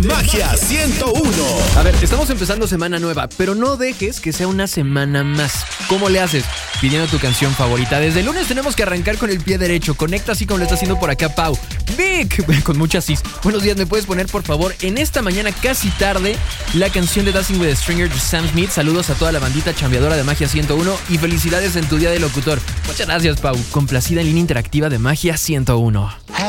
Magia 101. A ver, estamos empezando semana nueva, pero no dejes que sea una semana más. ¿Cómo le haces? Pidiendo tu canción favorita. Desde el lunes tenemos que arrancar con el pie derecho. Conecta así como lo está haciendo por acá Pau. Vic, con muchas cis. Buenos días, ¿me puedes poner por favor en esta mañana casi tarde la canción de Dancing with a Stranger de Sam Smith? Saludos a toda la bandita chambeadora de Magia 101 y felicidades en tu día de locutor. Muchas gracias, Pau. Complacida en línea interactiva de Magia 101.